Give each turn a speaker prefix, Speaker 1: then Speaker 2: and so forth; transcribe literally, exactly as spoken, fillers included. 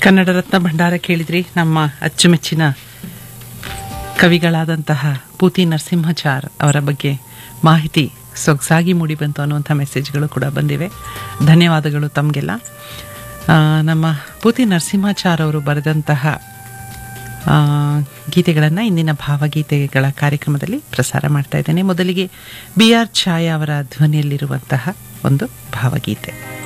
Speaker 1: ಕನ್ನಡ ರತ್ನ ಭಂಡಾರ ಕೇಳಿದ್ರಿ. ನಮ್ಮ ಅಚ್ಚುಮೆಚ್ಚಿನ ಕವಿಗಳಾದಂತಹ ಪೂತಿ ನರಸಿಂಹಾಚಾರ್ ಅವರ ಬಗ್ಗೆ ಮಾಹಿತಿ ಸೊಗಸಾಗಿ ಮೂಡಿಬಂತು ಅನ್ನುವಂಥ ಮೆಸೇಜ್ಗಳು ಕೂಡ ಬಂದಿವೆ. ಧನ್ಯವಾದಗಳು ತಮಗೆಲ್ಲ. ನಮ್ಮ ಪೂತಿ ನರಸಿಂಹಾಚಾರ್ ಅವರು ಬರೆದಂತಹ ಗೀತೆಗಳನ್ನು ಇಂದಿನ ಭಾವಗೀತೆಗಳ ಕಾರ್ಯಕ್ರಮದಲ್ಲಿ ಪ್ರಸಾರ ಮಾಡ್ತಾ ಇದ್ದೇನೆ. ಮೊದಲಿಗೆ ಬಿ ಆರ್ ಛಾಯಾ ಅವರ ಧ್ವನಿಯಲ್ಲಿರುವಂತಹ ಒಂದು ಭಾವಗೀತೆ.